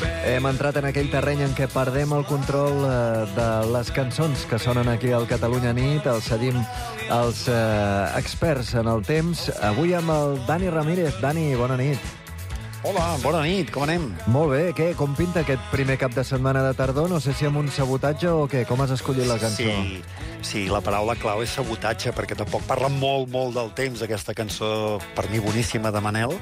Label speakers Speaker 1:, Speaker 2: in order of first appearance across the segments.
Speaker 1: Hem entrat en aquell terreny en què perdem el control de les cançons que sonen aquí al Catalunya Nit, els cedim als experts en el temps. Avui amb el Dani Ramírez. Dani, bona nit.
Speaker 2: Hola, bona nit, com anem?
Speaker 1: Molt bé, què? Com pinta aquest primer cap de setmana de tardor? No sé si amb un sabotatge o què? Com has escollit la cançó?
Speaker 2: Sí, la paraula clau és sabotatge, perquè tampoc parla molt del temps, aquesta cançó, per mi, boníssima, de Manel.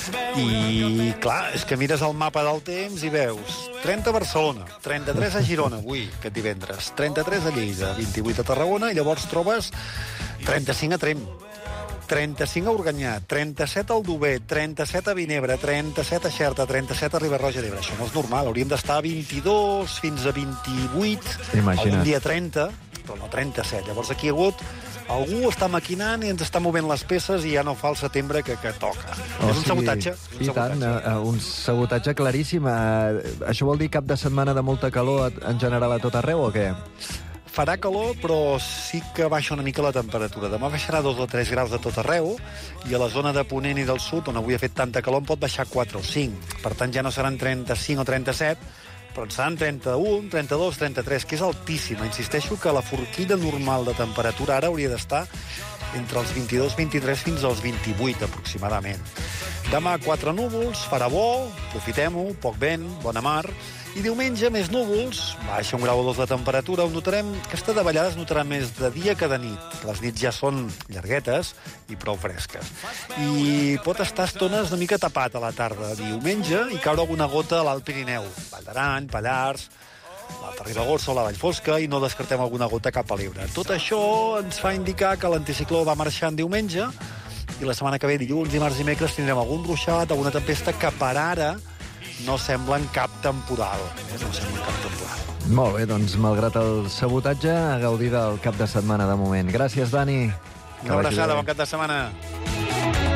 Speaker 2: I, clar, és que mires el mapa del temps i veus 30 a Barcelona, 33 a Girona, avui, aquest divendres, 33 a Lleida, 28 a Tarragona, i llavors trobes 35 a Tremp, 35 a Organyà, 37 a Aldover, 37 a Vinebre, 37 a Xerta, 37 a Riba-roja d'Ebre. Això no és normal, hauríem d'estar a 22 fins a 28, algun dia 30, però no 37. Llavors aquí ha hagut... Algú està maquinant i ens està movent les peces i ja no fa el setembre que toca. És un sabotatge.
Speaker 1: I tant, un sabotatge claríssim. Això vol dir cap de setmana de molta calor en general a tot arreu o què?
Speaker 2: Farà calor, però sí que baixa una mica la temperatura. Demà baixarà 2 o 3 graus de tot arreu i a la zona de Ponent i del Sud, on avui ha fet tanta calor, en pot baixar 4 o 5. Per tant, ja no seran 35 o 37, però en seran 31, 32, 33, que és altíssima. Insisteixo que la forquilla normal de temperatura ara hauria d'estar entre els 22, 23 fins als 28, aproximadament. Demà 4 núvols, farà bo, aprofitem-ho, poc vent, bona mar, i diumenge més núvols, baixa 1 grau o 2 de temperatura, on notarem, aquesta davallada es notarà més de dia que de nit. Les nits ja són llarguetes i prou fresques. I pot estar estones una mica tapat a la tarda diumenge i caure alguna gota a l'Alt Pirineu, Vall d'Aran, Pallars, l'Alta Ribagorça o la Vall Fosca, i no descartem alguna gota cap a l'Ebre. Tot això ens fa indicar que l'anticicló va marxant diumenge i la setmana que ve, dilluns, dimarts i dimecres, tindrem algun ruixat, alguna tempesta que per ara no semblen cap temporal.
Speaker 1: Molt bé, doncs, malgrat el sabotatge, a gaudir del cap de setmana de moment. Gràcies, Dani.
Speaker 2: Una abraçada, bon cap de setmana.